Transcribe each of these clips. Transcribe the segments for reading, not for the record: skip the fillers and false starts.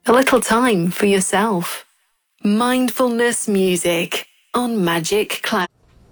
A little time for yourself. Mindfulness music on Magic Cloud.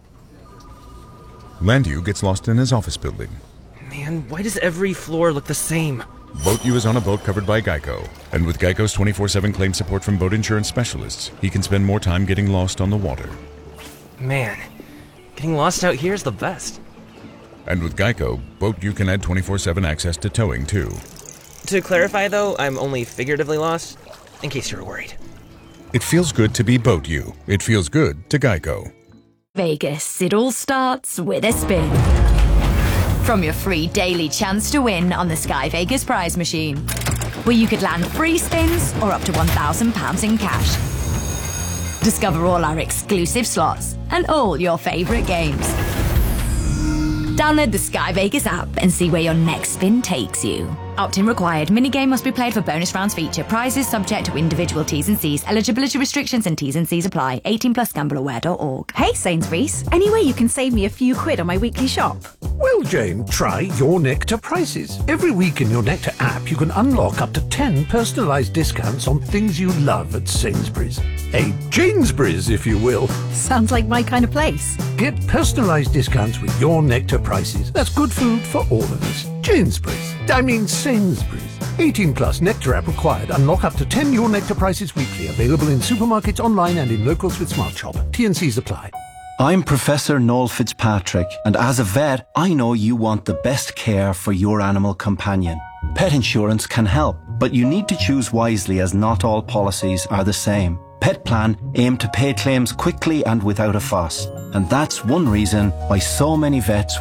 Landu gets lost in his office building. Man, why does every floor look the same? BoatU is on a boat covered by Geico, and with Geico's 24/7 claim support from boat insurance specialists, he can spend more time getting lost on the water. Man, getting lost out here is the best. And with Geico, BoatU can add 24/7 access to towing too. To clarify though, I'm only figuratively lost, in case you were worried. It feels good to be BoatU. It feels good to Geico. Vegas, it all starts with a spin. From your free daily chance to win on the Sky Vegas prize machine, where you could land free spins or up to £1,000 in cash. Discover all our exclusive slots and all your favourite games. Download the Sky Vegas app and see where your next spin takes you. Opt-in required. Minigame must be played for bonus rounds feature. Prizes subject to individual T's and C's. Eligibility restrictions and T's and C's apply. 18 plus gambleaware.org. Hey Sainsbury's, any way you can save me a few quid on my weekly shop? Well, Jane, try Your Nectar prices. Every week in Your Nectar app, you can unlock up to 10 personalised discounts on things you love at Sainsbury's. A Janesbury's, if you will. Sounds like my kind of place. Get personalised discounts with Your Nectar prices. That's good food for all of us. Janesbury's. I mean Sainsbury's. 18 plus Nectar app required. Unlock up to 10 Your Nectar prices weekly. Available in supermarkets, online and in locals with Smart Shop. T&Cs apply. I'm Professor Noel Fitzpatrick, and as a vet, I know you want the best care for your animal companion. Pet insurance can help, but you need to choose wisely as not all policies are the same. Pet Plan aim to pay claims quickly and without a fuss, and that's one reason why so many vets